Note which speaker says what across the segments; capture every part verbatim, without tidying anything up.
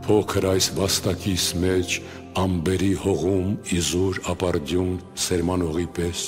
Speaker 1: Փոքր այս վաստակիս մեջ ամբերի հողում իզուր ապարդյուն սերմանողի պես։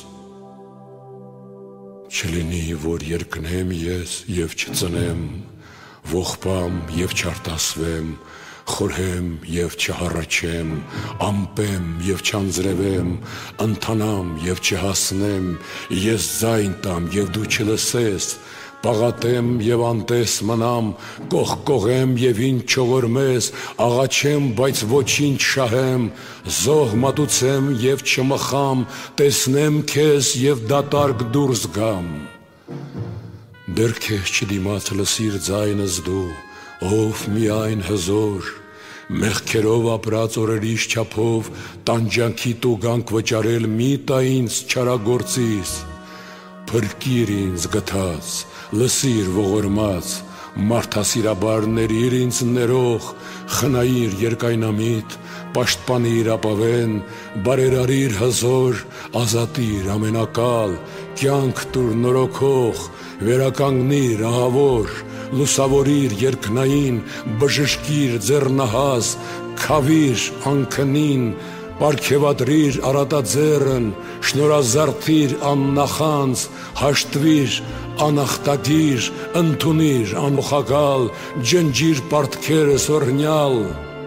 Speaker 1: Չլինի, որ երկնեմ ես և չծնեմ, ողբամ և չարտասվեմ, խորհեմ և չհառաչեմ, ամպեմ և չանձրևեմ, ընթանամ և չհասնեմ, ես ձայն տամ և դու չլսես, պաղատեմ և անտես մնամ, կողկողեմ և ինձ չողորմես, աղաչեմ, բայց ոչինչ շահեմ, զոհ մատուցեմ և չմխամ, տեսնեմ քեզ և դատարկ դուրս գամ։ Դեռ քեզ չդիմաց լսիր ձայնս դու, ով միայն հզոր, մեղքերով ապրած օրերիս չափով տանջանքի տուգանք վճարել մի տա ինձ չարագործիս, փրկիր ինձ գթած, լսիր ողորմած, մարդասիրաբար ներիր ինձ ներող, խնայիր երկայնամիտ, պաշտպանիր ապավեն, բարերարիր հզոր, ազատիր ամենակալ, կյանք տուր նորոգող, վերականգնիր ահավոր, լուսավորիր երկնային, բժշկիր ձեռնահաս, քավիր անքնին, պարգևատրիր առատաձեռն, շնորհազարդիր աննախանձ, հաշտվիր անախտագիր, ընդունիր անոխակալ, ջնջիր պարտքերս օրհնյալ։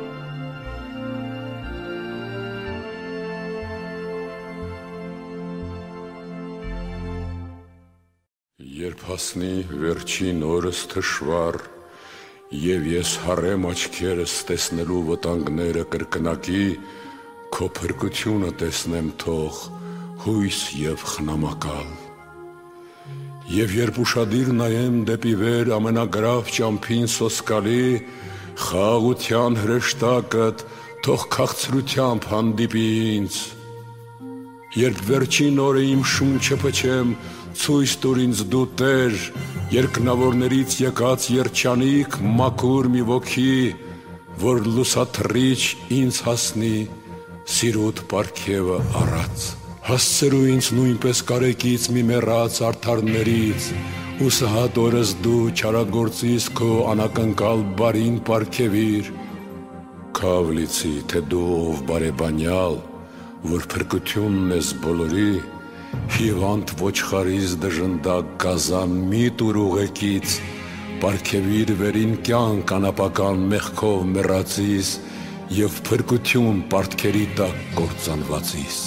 Speaker 1: Երբ հասնի վերջին օրս թշվառ, և ես հառեմ աչքերս տեսնելու վտանգները կրկնակի, քո փրկությունը տեսնեմ թող, հույս և խնամակալ։ Եվ երբ ուշադիր նայեմ դեպի վեր ամենագրավ ճամփին սոսկալի, խաղաղության հրեշտակդ թող քաղցրությամբ հանդիպի ինձ։ Երբ վերջին օրը իմ շունչը փչեմ, ցույց տուր ինձ դու Տեր, երկնավորներից եկած երջանիկ մաքուր մի ոգի, որ լուսաթռիչ ինձ հասնի սիրուտ պարգևը առած։ Հասցրու ինձ նույնպես կարեկից մի մեռած արդարներից, ու սհատ օրս դու չարագործիս քո անակնկալ բարին պարգևիր։ Քավ լիցի, թե դու ով բարեբանյալ, որ փրկությունն ես բոլորի, հիվանդ ոչխարից դժնդակ գազան մի տուր ուղեկից, պարգևիր վերին կյանք անապական մեղքով մեռածիս և փրկություն պարտքերի տակ կործանվածիս։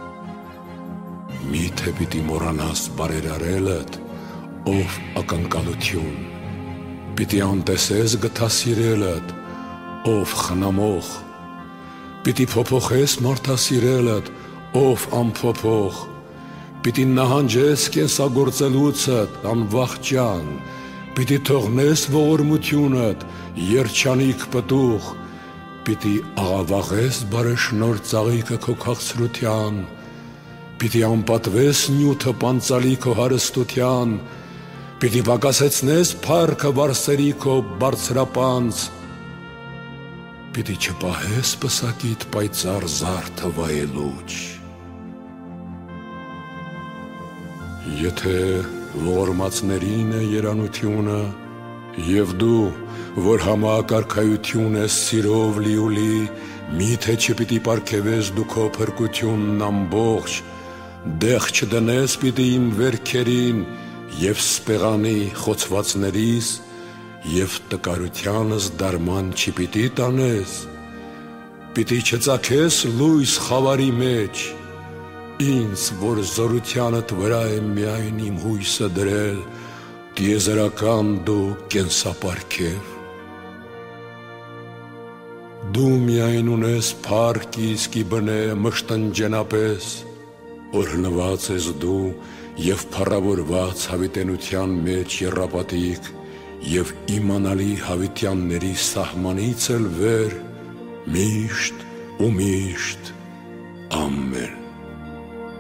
Speaker 1: Միթե պիտի մոռանաս բարերարելդ, ով ակնկալություն, պիտի անտեսես գթասիրելդ, ով խնամող, պիտի փոփոխես մարդասիրելդ, ով անփոփոխ, պիտի նահանջես կենսագործելուցդ անվախճան, պիտի թողնես ողորմությունդ, երջանիկ պտուղ, պիտի աղավաղես բարեշնոր ծաղիկը քո քաղցրության, պիտի անպատվես նյութը պանծալի քո հարստության, պիտի պակասեցնես փառքը վարսերի քո բարձրապանծ, պիտի չպահես պսակիդ պայծառ զարդը վայելուչ։ Եթե ողորմածներին է երանությունը, և դու, որ համակարգայություն ես սիրով լիուլի, միթե չպիտի պարգևես դու քո փրկությունն ամբողջ, դեղ չդնես պիտի իմ վերքերին և սպեղանի խոցվածներիս, և տկարությանս դարման չպիտի տանես, պիտի չծագես լույս խավարի մեջ, ինձ, որ զորությանդ վրա է միայն իմ հույսը դրել, տիեզերական դու կենսապարգև։ Դու միայն ունես փառք իսկի բնե մշտնջենապես, օրհնված ես դու և փառավորված հավիտենության մեջ եռապատիկ և իմանալի հավիտյանների սահմանից էլ վեր, միշտ ու միշտ, ամեն։